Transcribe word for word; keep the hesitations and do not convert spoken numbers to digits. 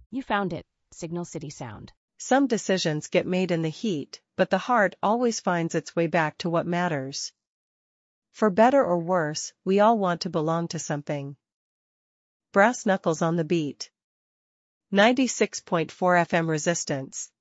You found it, Signal City Sound. Some decisions get made in the heat, but the heart always finds its way back to what matters. For better or worse, we all want to belong to something. Brass knuckles on the beat. ninety-six point four F M Resistance.